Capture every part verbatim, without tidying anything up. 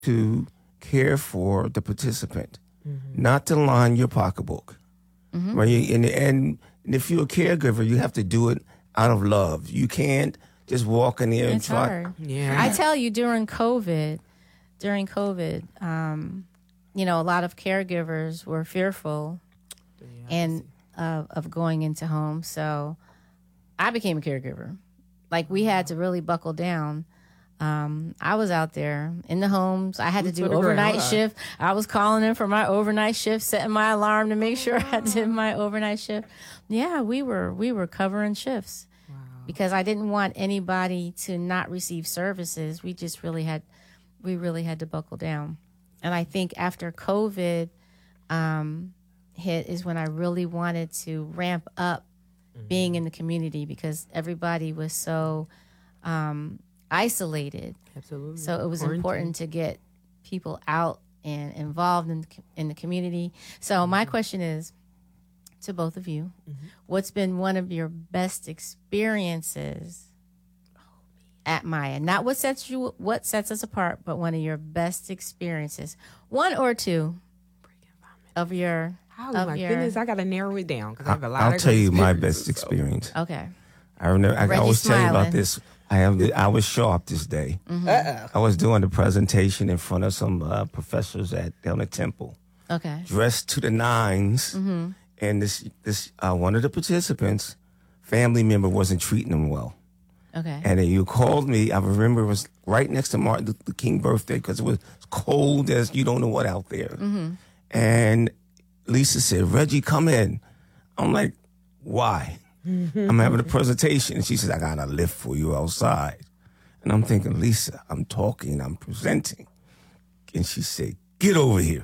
to care for the participant, mm-hmm. not to line your pocketbook. Mm-hmm. Right? And, and if you're a caregiver, you have to do it out of love. You can't just walk in there and it's try. Hard. Yeah. I tell you, during COVID, during COVID, um, you know, a lot of caregivers were fearful yeah, and uh, of going into homes. So I became a caregiver. Like, we had to really buckle down. Um, I was out there in the homes. I had to do overnight shift. I was calling in for my overnight shift, setting my alarm to make sure I did my overnight shift. Yeah, we were we were covering shifts wow. because I didn't want anybody to not receive services. We just really had we really had to buckle down. And I think after COVID um, hit is when I really wanted to ramp up mm-hmm. being in the community, because everybody was so um, isolated. Absolutely. So it was Quarantine. important to get people out and involved in the, in the community. So mm-hmm. my question is to both of you, mm-hmm. what's been one of your best experiences at Maya? Not what sets you, what sets us apart, but one of your best experiences. One or two of your. Oh of my your, goodness, I gotta narrow it down because I have a lot. I'll of tell you my experiences, best experience. So. Okay. I remember. I Reggie's always tell you smiling. about this. I have. The, I was sharp this day. Mm-hmm. Uh-oh. I was doing the presentation in front of some uh, professors at down at Temple. Okay. Dressed to the nines, mm-hmm. and this this uh, one of the participants, family member, wasn't treating them well. Okay. And then you called me. I remember it was right next to Martin Luther King birthday because it was cold as you don't know what out there. Mm-hmm. And Lisa said, "Reggie, come in." I'm like, "Why?" I'm having a presentation. And she says, "I got a lift for you outside." And I'm thinking, "Lisa, I'm talking, I'm presenting." And she said, "Get over here."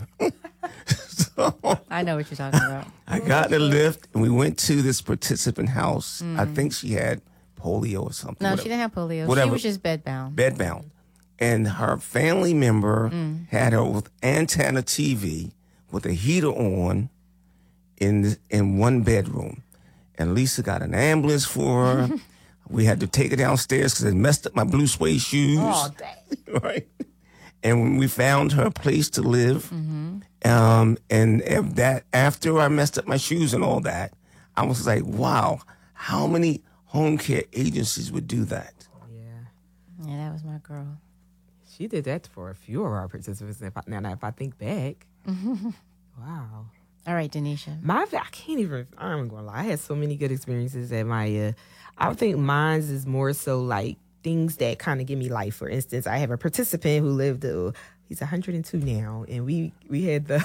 So I know what you're talking about. I got the lift and we went to this participant house. Mm. I think she had polio or something. No, whatever. she didn't have polio. Whatever. She was just bedbound. Bedbound. And her family member mm. had her with antenna T V with a heater on in the, in one bedroom. And Lisa got an ambulance for her. We had to take her downstairs because it messed up my blue suede shoes. Oh, dang. Right. And when we found her a place to live, mm-hmm. um, and if that after I messed up my shoes and all that, I was like, wow, how many home care agencies would do that? Yeah. Yeah, that was my girl. She did that for a few of our participants. If I, now, if I think back, wow. All right, Denisha. My, I can't even, I'm going to lie. I had so many good experiences at Maya. I would think mine's is more so like things that kind of give me life. For instance, I have a participant who lived, uh, he's one hundred two now, and we, we had the,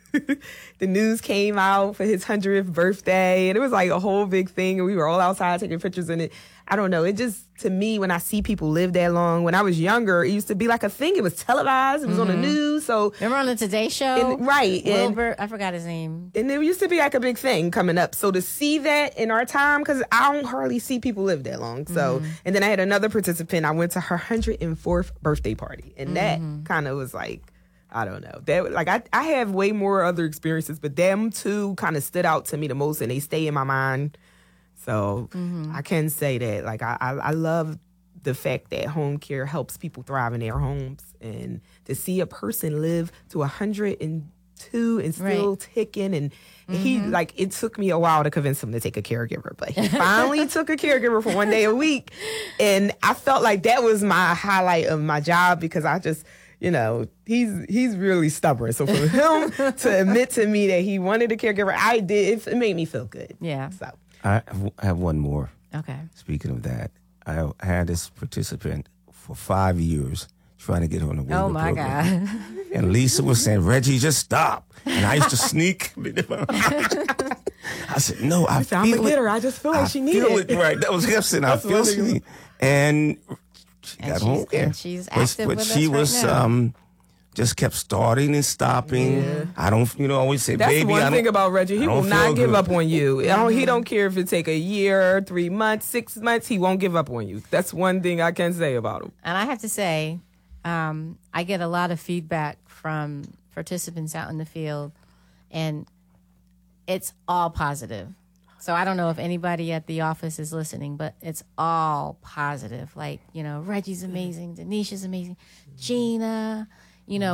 the news came out for his hundredth birthday, and it was like a whole big thing, and we were all outside taking pictures in it. I don't know. It just, to me, when I see people live that long, when I was younger, it used to be like a thing. It was televised. It was mm-hmm. on the news. So remember on the Today Show? And, right. Wilbur, I forgot his name. And it used to be like a big thing coming up. So to see that in our time, because I don't hardly see people live that long. So, mm-hmm. and then I had another participant. I went to her one hundred fourth birthday party. And mm-hmm. that kind of was like, I don't know. That like I, I have way more other experiences, but them two kind of stood out to me the most, and they stay in my mind. So mm-hmm. I can say that, like, I, I, I love the fact that home care helps people thrive in their homes, and to see a person live to one hundred two and still right. ticking. And mm-hmm. he, like, it took me a while to convince him to take a caregiver, but he finally took a caregiver for one day a week. And I felt like that was my highlight of my job, because I just, you know, he's he's really stubborn. So for him to admit to me that he wanted a caregiver, I did, it, it made me feel good. Yeah. So. I have one more. Okay. Speaking of that, I had this participant for five years trying to get her on the waiver Oh, my program. God. And Lisa was saying, "Reggie, just stop." And I used to sneak. I said, "No, I said, feel I'm a it. getter. I just feel like I she feel needed it." Right. That was him saying, "I feel she." And she And got she's- home care. and she's But- active but with she us right was now. um, just kept starting and stopping. Yeah. I don't, you know, I always say, That's "Baby, one I don't, thing about Reggie. He I will don't not feel give good." up on you. I don't- He don't care if it take a year, three months, six months. He won't give up on you. That's one thing I can say about him. And I have to say, um, I get a lot of feedback from participants out in the field, and it's all positive. So I don't know if anybody at the office is listening, but it's all positive. Like, you know, Reggie's amazing, Denisha's amazing, Gina, you know,